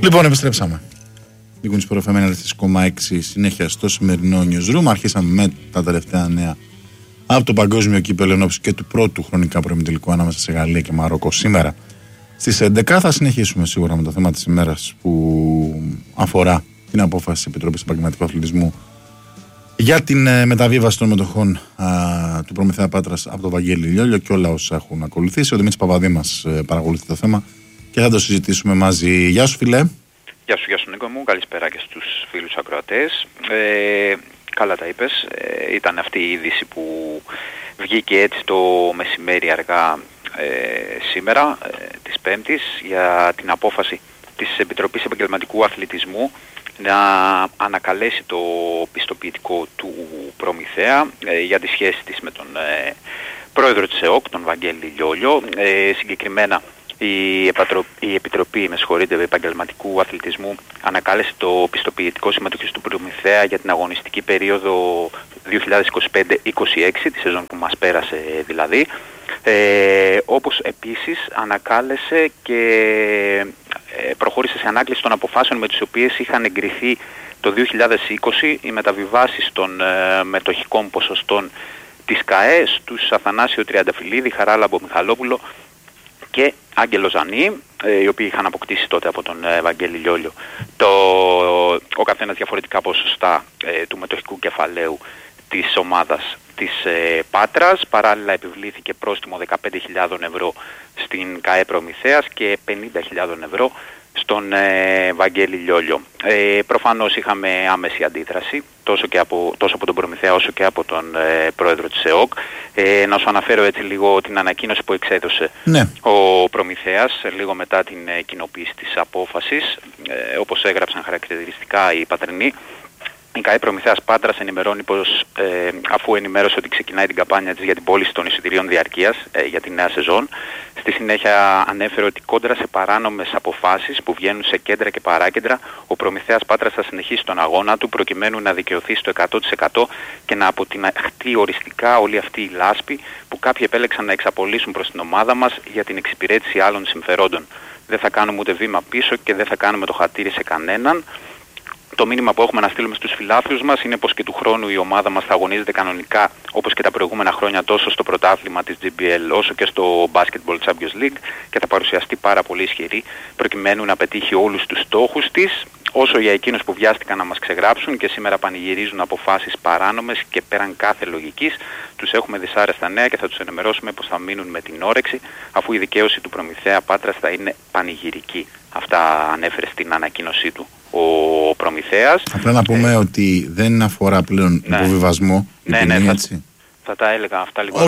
Λοιπόν, επιστρέψαμε. Λίγουν σποροφεμένη στις 6 συνέχεια στο σημερινό newsroom. Αρχίσαμε με τα τελευταία νέα από το Παγκόσμιο Κύπελλο εν ώψη και του πρώτου χρονικά προημιτελικού ανάμεσα σε Γαλλία και Μαρόκο σήμερα στις 11. Θα συνεχίσουμε σίγουρα με το θέμα της ημέρας που αφορά την απόφαση της Επιτροπής Επαγγελματικού Αθλητισμού για την μεταβίβαση των μετοχών του Προμηθέα Πάτρας από τον Βαγγέλη Λιόλιο και όλα όσα έχουν ακολουθήσει. Ο Δημήτρης Παπαδήμας παρακολουθεί το θέμα και θα το συζητήσουμε μαζί. Γεια σου, φιλέ. Γεια σου Νίκο μου, καλησπέρα και στους φίλους ακροατές. Καλά τα είπες, ήταν αυτή η είδηση που βγήκε έτσι το μεσημέρι αργά σήμερα, της Πέμπτης, για την απόφαση της Επιτροπής Επαγγελματικού Αθλητισμού να ανακαλέσει το πιστοποιητικό του Προμηθέα για τη σχέση της με τον πρόεδρο της ΕΟΚ, τον Βαγγέλη Λιόλιο. Συγκεκριμένα η Επιτροπή Επαγγελματικού Αθλητισμού ανακάλεσε το πιστοποιητικό συμμετοχής του Προμηθέα για την αγωνιστική περίοδο 2025-26, τη σεζόν που μας πέρασε δηλαδή, όπως επίσης ανακάλεσε και προχώρησε σε ανάκληση των αποφάσεων με τις οποίες είχαν εγκριθεί το 2020 οι μεταβιβάσεις των μετοχικών ποσοστών της ΚΑΕ στους Αθανάσιο Τριανταφυλλίδη, Χαράλαμπο Μιχαλόπουλο και Άγγελο Ζανή, οι οποίοι είχαν αποκτήσει τότε από τον Βαγγέλη Λιόλιο ο καθένας διαφορετικά ποσοστά του μετοχικού κεφαλαίου της ομάδας της Πάτρας. Παράλληλα επιβλήθηκε πρόστιμο 15.000 ευρώ στην ΚΑΕ Προμηθέας και 50.000 ευρώ στον Βαγγέλη Λιόλιο. Προφανώς είχαμε άμεση αντίδραση τόσο από τον Προμηθέα όσο και από τον πρόεδρο της ΕΟΚ. Να σου αναφέρω έτσι λίγο την ανακοίνωση που εξέδωσε ο Προμηθέας λίγο μετά την κοινοποίηση της απόφασης. Όπως έγραψαν χαρακτηριστικά οι πατρινοί, η ΚΑΕ Προμηθέας Πάτρας ενημερώνει πως αφού ενημέρωσε ότι ξεκινάει την καμπάνια της για την πώληση των εισιτηρίων διαρκείας για τη νέα σεζόν, στη συνέχεια ανέφερε ότι κόντρα σε παράνομες αποφάσεις που βγαίνουν σε κέντρα και παράκεντρα, ο Προμηθέας Πάτρας θα συνεχίσει τον αγώνα του προκειμένου να δικαιωθεί στο 100% και να αποτιναχτεί οριστικά όλη αυτή η λάσπη που κάποιοι επέλεξαν να εξαπολύσουν προς την ομάδα μας για την εξυπηρέτηση άλλων συμφερόντων. Δεν θα κάνουμε ούτε βήμα πίσω και δεν θα κάνουμε το χατήρι σε κανέναν. Το μήνυμα που έχουμε να στείλουμε στους φιλάθλους μας είναι πως και του χρόνου η ομάδα μας θα αγωνίζεται κανονικά όπως και τα προηγούμενα χρόνια τόσο στο πρωτάθλημα της GBL όσο και στο Basketball Champions League και θα παρουσιαστεί πάρα πολύ ισχυρή προκειμένου να πετύχει όλους τους στόχους της. Όσο για εκείνους που βιάστηκαν να μας ξεγράψουν και σήμερα πανηγυρίζουν αποφάσεις παράνομες και πέραν κάθε λογικής, τους έχουμε δυσάρεστα νέα και θα τους ενημερώσουμε πως θα μείνουν με την όρεξη αφού η δικαίωση του Προμηθέα Πάτρας θα είναι πανηγυρική. Αυτά ανέφερε στην ανακοίνωσή του ο Προμηθέας. Απλά να πούμε ότι δεν αφορά πλέον υποβιβασμό. Θα τα έλεγα αυτά λίγο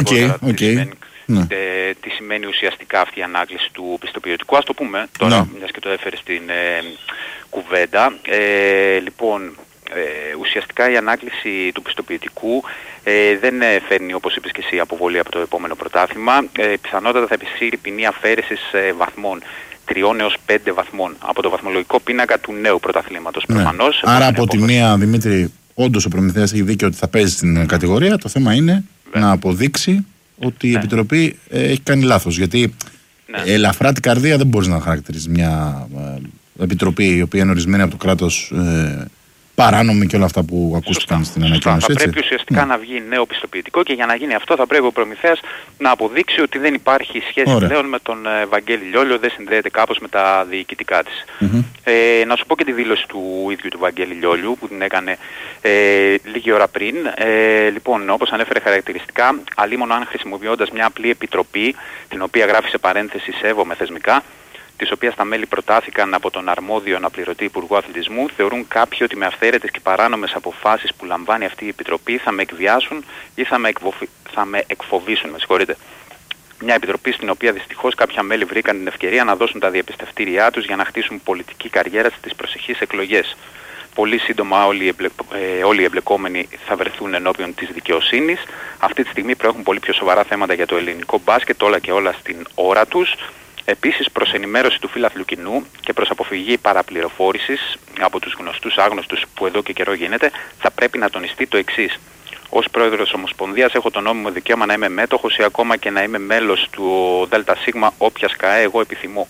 τι σημαίνει ουσιαστικά αυτή η ανάκληση του πιστοποιητικού. Ας το πούμε τώρα, μιας και το έφερε στην κουβέντα. Λοιπόν, ουσιαστικά η ανάκληση του πιστοποιητικού δεν φέρνει, όπως είπες και εσύ, αποβολή από το επόμενο πρωτάθλημα. Πιθανότατα θα επισύρει ποινή αφαίρεσης βαθμών 3 έως 5 βαθμών από το βαθμολογικό πίνακα του νέου πρωταθλήματος. Προφανώς. Άρα από τη μία, Δημήτρη, όντως ο Προμηθέας έχει δίκιο ότι θα παίζει στην κατηγορία. Το θέμα είναι να αποδείξει ότι η Επιτροπή έχει κάνει λάθος. Γιατί ελαφρά την καρδία δεν μπορείς να χαρακτηρίσεις μια Επιτροπή η οποία είναι ορισμένη από το κράτος παράνομη και όλα αυτά που ακούστηκαν στην ανακοίνωση. Θα πρέπει ουσιαστικά να βγει νέο πιστοποιητικό και για να γίνει αυτό θα πρέπει ο Προμηθέας να αποδείξει ότι δεν υπάρχει σχέση πλέον με τον Βαγγέλη Λιόλιο, δεν συνδέεται κάπως με τα διοικητικά της. Να σου πω και τη δήλωση του ίδιου του Βαγγέλη Λιόλιου που την έκανε λίγη ώρα πριν. Λοιπόν, όπως ανέφερε χαρακτηριστικά, αλίμονο αν χρησιμοποιώντας μια απλή επιτροπή, την οποία γράφει σε παρένθεση σέβομαι θεσμικά, της οποίας τα μέλη προτάθηκαν από τον αρμόδιο αναπληρωτή Υπουργό Αθλητισμού, θεωρούν κάποιοι ότι με αυθαίρετες και παράνομες αποφάσεις που λαμβάνει αυτή η Επιτροπή θα με εκβιάσουν ή θα με εκφοβήσουν. Μια επιτροπή στην οποία δυστυχώς κάποια μέλη βρήκαν την ευκαιρία να δώσουν τα διαπιστευτήριά τους για να χτίσουν πολιτική καριέρα στις προσεχείς εκλογές. Πολύ σύντομα όλοι οι εμπλεκόμενοι θα βρεθούν ενώπιον της δικαιοσύνης. Αυτή τη στιγμή προέχουν πολύ πιο σοβαρά θέματα για το ελληνικό μπάσκετ, όλα και όλα στην ώρα τους. Επίσης, προς ενημέρωση του φύλαθλου κοινού και προς αποφυγή παραπληροφόρησης από τους γνωστούς άγνωστους που εδώ και καιρό γίνεται, θα πρέπει να τονιστεί το εξής. Ως πρόεδρος της Ομοσπονδίας έχω το νόμιμο δικαίωμα να είμαι μέτοχος ή ακόμα και να είμαι μέλος του ΔΣ όποιας ΚΑΕ εγώ επιθυμώ.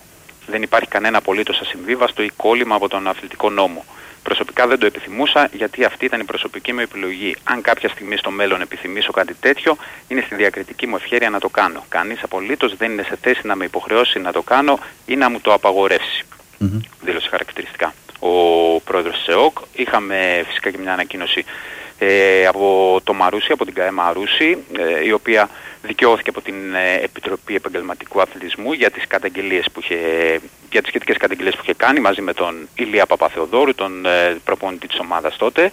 Δεν υπάρχει κανένα απολύτως ασυμβίβαστο ή κόλλημα από τον αθλητικό νόμο. Προσωπικά δεν το επιθυμούσα, γιατί αυτή ήταν η προσωπική μου επιλογή. Αν κάποια στιγμή στο μέλλον επιθυμήσω κάτι τέτοιο, είναι στη διακριτική μου ευχέρεια να το κάνω. Κανείς απολύτως δεν είναι σε θέση να με υποχρεώσει να το κάνω ή να μου το απαγορεύσει. Δήλωσε χαρακτηριστικά ο πρόεδρος της ΕΟΚ. Είχαμε φυσικά και μια ανακοίνωση από το Μαρούσι, από την ΚΑΕ Μαρούσι, η οποία δικαιώθηκε από την Επιτροπή Επαγγελματικού Αθλητισμού για τις καταγγελίες για τις σχετικές καταγγελίες που είχε κάνει μαζί με τον Ηλία Παπαθεοδόρου, τον προπονητή της ομάδας τότε.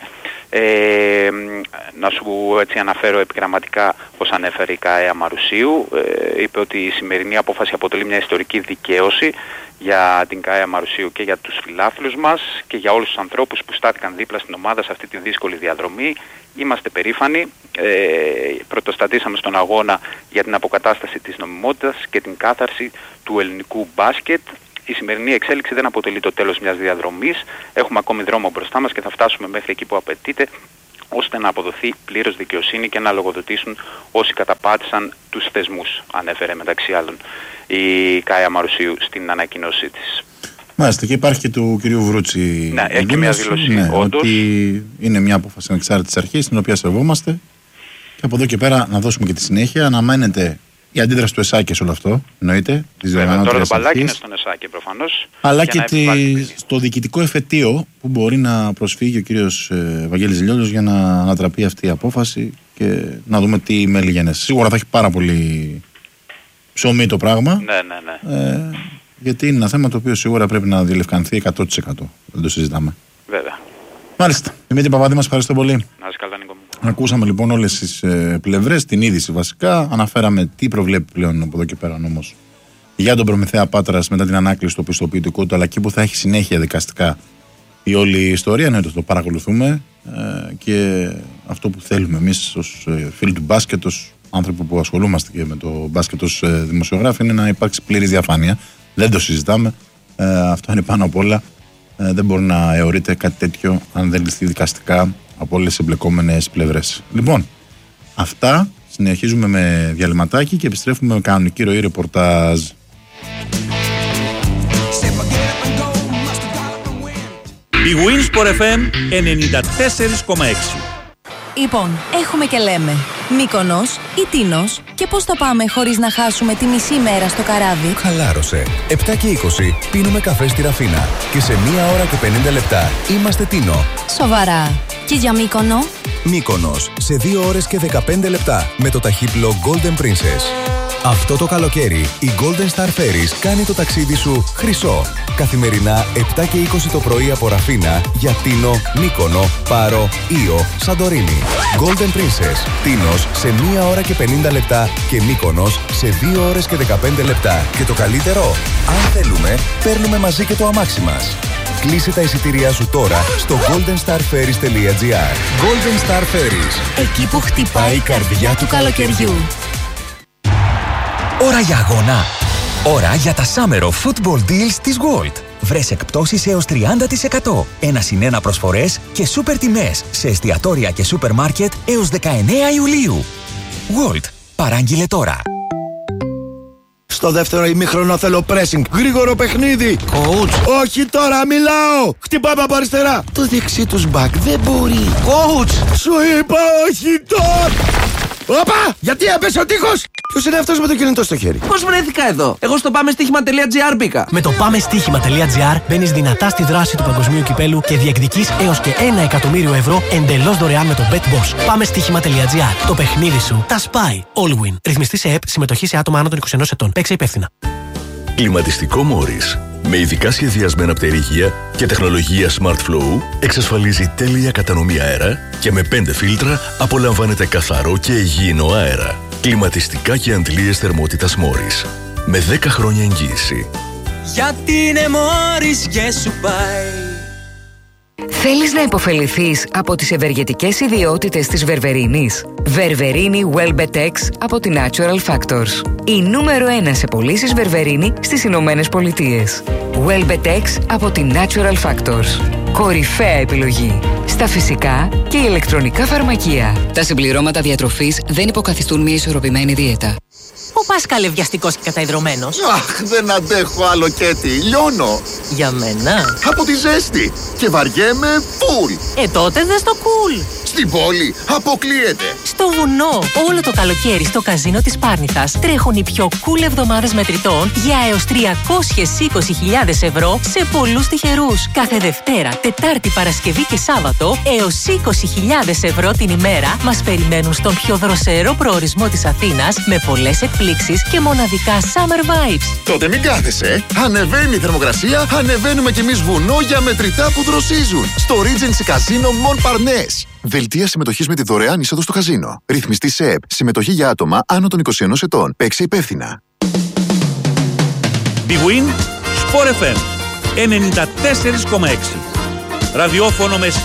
Να σου έτσι αναφέρω επιγραμματικά πώς ανέφερε η ΚΑΕ Μαρουσίου. Είπε ότι η σημερινή απόφαση αποτελεί μια ιστορική δικαίωση για την ΚΑΕ Μαρουσίου και για τους φιλάθλους μας και για όλους τους ανθρώπους που στάθηκαν δίπλα στην ομάδα σε αυτή τη δύσκολη διαδρομή. Είμαστε περήφανοι. Πρωτοστατήσαμε στον αγώνα για την αποκατάσταση της νομιμότητας και την κάθαρση του ελληνικού μπάσκετ. Η σημερινή εξέλιξη δεν αποτελεί το τέλος μιας διαδρομής. Έχουμε ακόμη δρόμο μπροστά μας και θα φτάσουμε μέχρι εκεί που απαιτείται, ώστε να αποδοθεί πλήρως δικαιοσύνη και να λογοδοτήσουν όσοι καταπάτησαν τους θεσμούς, ανέφερε μεταξύ άλλων η ΚΑΕ Μαρουσίου στην ανακοίνωσή της. Μάλιστα, και υπάρχει και του κυρίου Βρούτσι. Ναι, έχει μια δήλωση ότι είναι μια απόφαση ανεξάρτητης αρχής, την οποία σεβόμαστε. Και από εδώ και πέρα να δώσουμε και τη συνέχεια. Αναμένεται η αντίδραση του ΕΣΑΚΕ σε όλο αυτό. Εννοείται. Βέβαια, τώρα το μπαλάκι είναι στον ΕΣΑΚΕ προφανώς. Αλλά και στο διοικητικό εφετείο που μπορεί να προσφύγει ο κύριος Βαγγέλης Ζηλιώτος για να ανατραπεί αυτή η απόφαση και να δούμε τι μέλη γεννέσει. Σίγουρα θα έχει πάρα πολύ ψωμί το πράγμα. Ναι. Γιατί είναι ένα θέμα το οποίο σίγουρα πρέπει να διελευκανθεί 100%. Δεν το συζητάμε. Βέβαια. Μάλιστα. Δημήτρη Παπαδή, μας ευχαριστώ πολύ. Να είσαι καλά, Νίκο μου. Ακούσαμε λοιπόν όλες τις πλευρές, την είδηση βασικά. Αναφέραμε τι προβλέπει πλέον από εδώ και πέρα νόμος για τον Προμηθέα Πάτρας μετά την ανάκληση του πιστοποιητικού του, αλλά και που θα έχει συνέχεια δικαστικά η όλη ιστορία. Ναι, το παρακολουθούμε και αυτό που θέλουμε εμείς ως φίλοι του μπάσκετ, ως άνθρωποι που ασχολούμαστε και με το μπάσκετ ως δημοσιογράφοι, είναι να υπάρξει πλήρης διαφάνεια. Δεν το συζητάμε. Αυτό είναι πάνω απ' όλα. Δεν μπορεί να αιωρείται κάτι τέτοιο αν δεν λυθεί δικαστικά από όλες τις εμπλεκόμενες πλευρές. Λοιπόν, αυτά. Συνεχίζουμε με διαλυματάκι και επιστρέφουμε με κανονική ροή ρεπορτάζ. Η Winsport FM 94,6. Λοιπόν, έχουμε και λέμε Μύκονος ή Τίνος, και πώς θα πάμε χωρίς να χάσουμε τη μισή μέρα στο καράβι. Χαλάρωσε. 7 και 20 πίνουμε καφέ στη Ραφίνα και σε 1 ώρα και 50 λεπτά είμαστε Τίνο. Σοβαρά. Και για Μύκονο? Μύκονος σε 2 ώρες και 15 λεπτά με το ταχύπλο Golden Princess. Αυτό το καλοκαίρι η Golden Star Ferries κάνει το ταξίδι σου χρυσό. Καθημερινά 7 και 20 το πρωί από Ραφίνα για Τίνο, Μύκονο, Πάρο, Ήο, Σαντορίνη. Golden Princess. Τίνος σε 1 ώρα και 50 λεπτά και Μύκονος σε 2 ώρες και 15 λεπτά. Και το καλύτερο, αν θέλουμε, παίρνουμε μαζί και το αμάξι μας. Κλείσε τα εισιτήριά σου τώρα στο goldenstarferries.gr. Golden Star Ferries. Εκεί που χτυπάει η καρδιά του καλοκαιριού. Ώρα για αγώνα. Ώρα για τα Summer of Football Deals της Gold. Βρες εκπτώσεις έως 30%. 1+1 προσφορές και σούπερ τιμές σε εστιατόρια και σούπερ μάρκετ έως 19 Ιουλίου. Gold. Παράγγειλε τώρα. Στο δεύτερο ημίχρονο θέλω pressing. Γρήγορο παιχνίδι. Coach. Όχι τώρα, μιλάω. Χτυπάμε από αριστερά. Το δεξί τους μπακ δεν μπορεί. Coach. Σου είπα όχι τώρα. Όπα! Γιατί έπεσε ο τείχος! Ποιος είναι αυτός με το κινητό στο χέρι? Πώς βρέθηκα εδώ? Εγώ στο πάμεστοίχημα.gr μπήκα. Με το πάμεστοίχημα.gr μπαίνεις δυνατά στη δράση του παγκοσμίου κυπέλου και διεκδικείς έως και 1 εκατομμύριο ευρώ εντελώς δωρεάν με το BetBoss. Πάμεστοίχημα.gr. Το παιχνίδι σου τα σπάει. All win. Ρυθμιστή σε ΕΠ, συμμετοχή σε άτομα άνω των 21 ετών. Παίξε υπεύθυνα. Κλιματιστικό Morris, με ειδικά σχεδιασμένα πτερίγια και τεχνολογία Smart Flow, εξασφαλίζει τέλεια κατανομή αέρα και με 5 φίλτρα απολαμβάνετε καθαρό και υγιεινό αέρα. Κλιματιστικά και αντλίες θερμότητας Morris, με 10 χρόνια εγγύηση. Γιατί είναι Morris και σου πάει. Θέλεις να υποφεληθείς από τις ευεργετικές ιδιότητες της βερβερίνης? Βερβερίνη Welbetex από τη Natural Factors. Η νούμερο 1 σε πωλήσεις βερβερίνη στις Ηνωμένες Πολιτείες. Welbetex από τη Natural Factors. Κορυφαία επιλογή στα φυσικά και ηλεκτρονικά φαρμακεία. Τα συμπληρώματα διατροφής δεν υποκαθιστούν μια ισορροπημένη δίαιτα. Πού πας καλευιαστικός και καταϊδρωμένος? Αχ, δεν αντέχω άλλο, Κέτι. Λιώνω. Για μένα? Από τη ζέστη. Και βαριέμαι φουλ. Τότε δες το cool. Στην πόλη αποκλείεται. Στο βουνό, όλο το καλοκαίρι στο καζίνο της Πάρνηθας τρέχουν οι πιο cool εβδομάδες μετρητών για έως 320.000 ευρώ σε πολλούς τυχερούς. Κάθε Δευτέρα, Τετάρτη, Παρασκευή και Σάββατο έως 20.000 ευρώ την ημέρα μας περιμένουν στον πιο δροσερό προορισμό της Αθήνας με πολλές εκπλήξεις και μοναδικά summer vibes. Τότε μην κάθεσαι. Ανεβαίνει η θερμοκρασία, ανεβαίνουμε κι εμείς βουνό για μετρητά που δροσίζουν. Στο Regency Casino Montparnasse. Δελτία συμμετοχής με τη δωρεάν είσοδο στο καζίνο. Ρυθμιστή ΣΕΕΠ. Συμμετοχή για άτομα άνω των 21 ετών. Παίξε υπεύθυνα. Big Win Sport FM 94,6. Ραδιόφωνο με